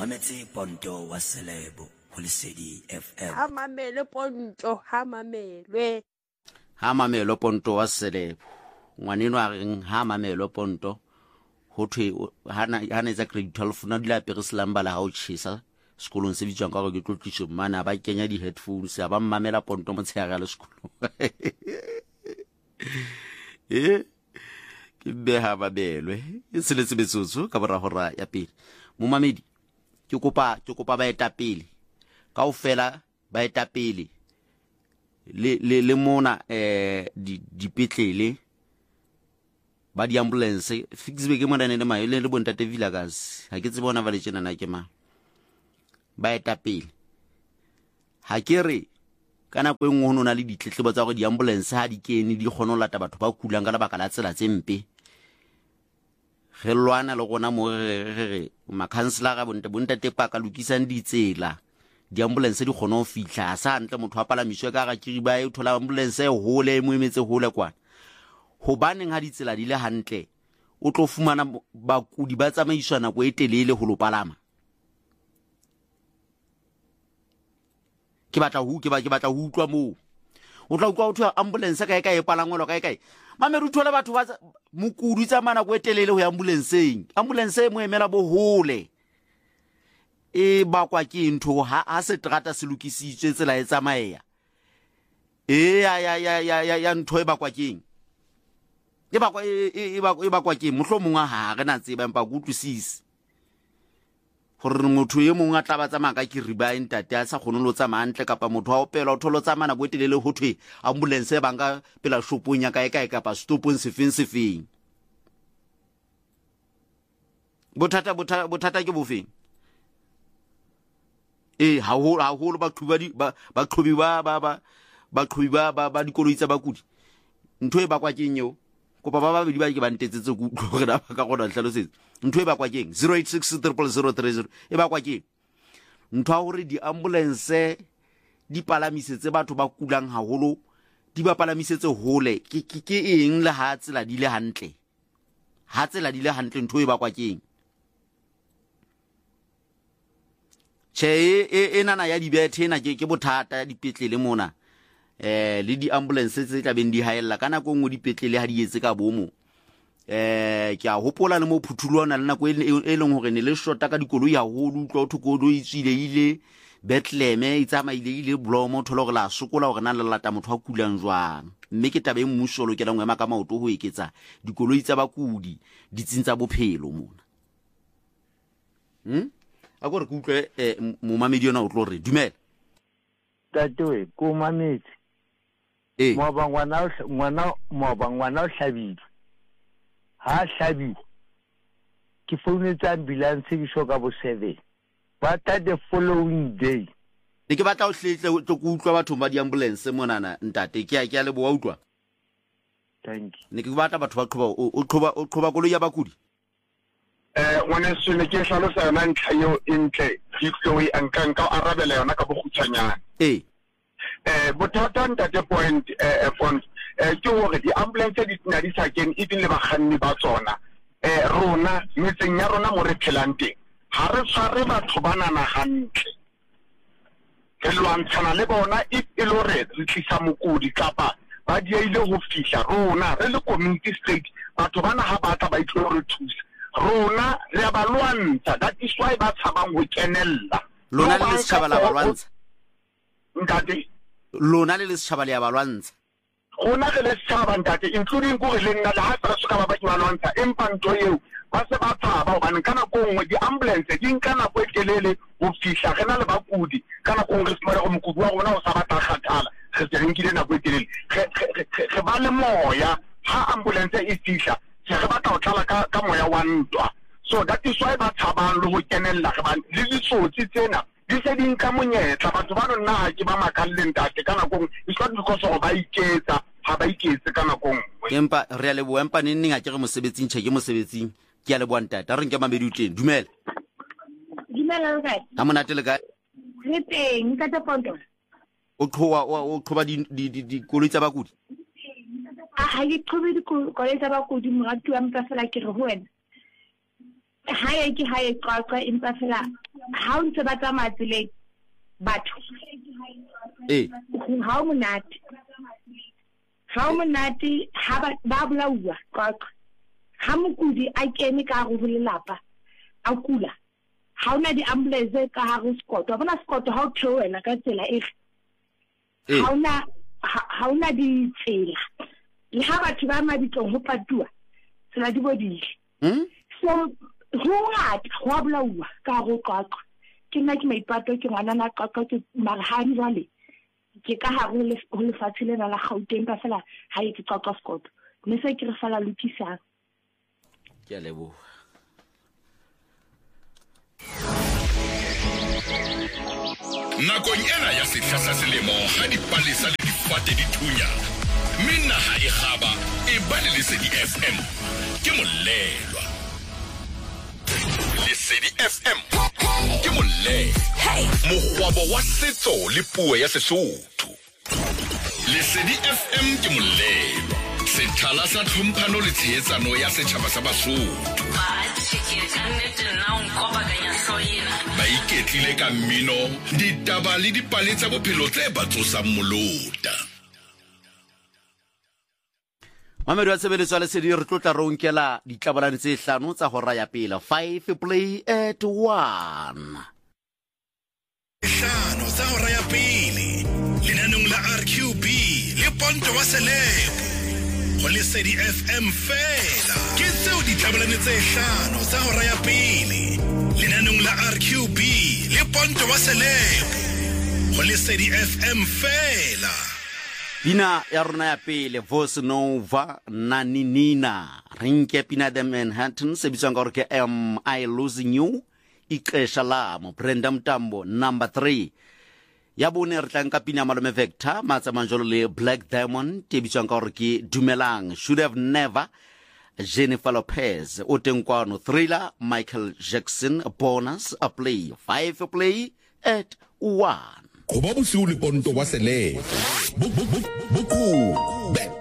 mametse Ponto wa Selebo ho Lesedi FM. Ha mamele Ponto, ha mamelwe. Ha mamelo Ponto wa Selebo. Ngwaneno a reng ha mamelo Ponto ho thwe hana etsa grade 12 na dila pere selamba la ha o tshisa sekolong se bitswang ka gore ke tlotliso mana ba kenya di headphones ba mmamela Ponto motshega le sekolong. Ke beha ba belwe e seletse betsotso ka bora hora ya pele mo mamedi ke kopa ba eta pele kaofela ba eta pele le mona dipetlele ba di ambulance fixbe ke mona ne le maele le bontate Vilakazi ha ke tsebona ba le tshena na ke ma ba eta pele ha ke re kana go engwe ho na le ditletlebo tsa go di ambulance ha di kene di kgona ho lata batho ba kulang ka lebaka la tsela tsempe ge lwana le gona mo re makhansela ga bontate pa ka lokisang ditsela di ambulance di kgona ho fihla sa ntle motho a palamiswe ka ga kiriba e thola ambulance e hole mo emetse hole kwana ho baneng ha ditsela di le hantle o tlo fumana bakudi ba tsamaiswa nako e telele ho lo palama ke batla ho utlwa mo o tla utlwa o thwa ambulance ka e palangwelo ka mame re thola batho ba mokudu tsa mana go etelele ho ambulanceng ambulance e mo emela bo hole e bakwa ke ntho ha se trata se lokisitswe tsela e tsamaya ya ntho e bakwa keng e bakwa ke mohlomong ha re na tseba empa go utlwisise gore motho ye mongwe a tla ba tsamaya ka kiriba entate a sa kgone lo tsamaya ntle kapa motho a opela o tholo tsamana go etelele ho thwe ambulance ba nka pela shopong ya kae kapa stopong sefeng bothata ke bofeng ha holo ba qhobi ba dikoloi tsa bakudi ntho e bakwa ke nyeo kopa ba babedi ba ke ba ntetsetse go utlwa gore ba ka gona hlalosetsa ntho e bakwa keng 08600030 e bakwa keng ntho a hore di ambulance di palamisetse batho ba kulang haholo di ba palamisetse hole ke eng le ha tsela di le hantle ntho e bakwa keng e nana ya dibethe ena ke bothata dipetlele mona le di ambulance tse tla beng di haella kana go ngo dipetlele ha di etse ka bomo ke a hopola le mo phuthulo na le nako e leng hore ne le shota ka dikoloi haholo utlwa o thokolo itsile ile Bethlehem e tsamaile ile Blomo tholo go la sokola hore na le lata motho a kulang jwang mme ke tabe mmuso lo ke la ngwema ka maoto ho eketsa dikoloi tsa bakudi di tsintsa bophelo mona a go re ku utlwe mo mamedi yona o tlo re dumela tatwe ko mamedi mo ba ngwana o hlabile ha hlabi ke founetsa ambulance ke shoka bo 7 but the following day ke batla o hletle go utlwa batho ba di ambulance monana ntate ke a le bo wa utlwa thank you ne ke batla batho ba qoba koloi ya bakudi ngwana sene ke hlalosa yona ntlha yo intle ke tlo e nka arabela yona ka bogutshwanyana bothata ntate point ke hore di ambulance di tsena di sa kene even le bakganni ba tsona rona metseng ya rona mo re phelang teng ha re tshware batho ba nana hantle ke lwantshana le bona e le hore re tlisa mokudi kapa ba diile ho fihla rona re le community state batho bana ha ba tla ba itlo re thusa rona re ba lwantsa that is why ba tshabang ho kenella lona le setjhaba la ba lwantsa ntate lona le setjhaba le ya ba lwantsa gona ge le setjhaba ntate including go le nna le ha re soka ba ba lwantsa empa ntho eo ba se ba tshaba hobane kana go ngwe di ambulance di nka nako e telele go fihla ge na le bakudi kana go ngwe se mara go mokudi wa rona o sa batla khathala ge se nkile nako e telele ge ba le moya ha ambulance e fihla se ge ba tla o tlala ka moya wa ntwa so that is why ba tshabang le go kenella ge ba le ditsotsi tsena di se di nka monyetla batho ba nna ha ke ba makalleng tate kana go it's not because of ba iketsa ha ba iketse kana go empa re le bo empa neng a ke re mosebetsing ke mosebetsing ke a le bua ntate a re nke mamedi uteng dumela ka a monate le ka re teng ka Ponto o qoba di koloi tsa bakudi ha ke qobe di koloi tsa bakudi moratu wa mpa fela ke re ho wena hae ke hae qaqwa empa fela ha o ntse ba tsamaya tseleng batho ha o monate ha ba bolaua qaqwa ha mokudi a kene ka go lelapa a kula ha ona di ambulance ka ha go skoto bona skoto ha o theoela ka tsela ha ona di tsela le ha batho ba maditlong ho patua tsela di bodile so ho ngata ho bolaua ka go qaqwa ke nna ke maipato ke ngwana na qaqwa ke marhani jwale ke ka ha go lefatshe lena la Gauteng ba fela ha e ke qaqwa skoto mme se ke re fala lokisang ke a leboha nakong ena ya sehla sa selemo ha dipalesa le difate di thunya minna ha e gaba e ba le Lesedi FM ke molelwa Lesedi FM ke molelwa mogwabo wa setso le puo ya Sesotho Lesedi FM ke molelwa sethala sa tlhomphano le tsheetsano ya setšhaba sa Basotho ba iketlile ka mmino ditaba le dipale tsa bophelo tse ba tsosang molota Mamedi wa tshebeletso ya Lesedi re tlotla re onkela ditlabalane tse 5 tsa hora ya pele 5 play at 1 hlano tsa hora ya pele lenanong la RQB le Ponto wa Selebo go Lesedi FM fela ke tseo ditlabalane tse 5 tsa hora ya pele lenanong la RQB le Ponto wa Selebo go Lesedi FM fela Pina ya rona ya pele Voice Nova Naninina Rinke Pina de Manhattan se bitswang ka gore ke Am I Losing You Ixesha lamo Brenda Mtambo number 3 ya bone re tlang ka Pina Malome Vector matsamanjolo le Black Diamond te bitswang ka gore ke Dumelang Should Have Never Jennifer Lopez o teng kwano Thriller Michael Jackson bonus a play 5 play at 1 go ba bosiu le Ponto wa Selebo buku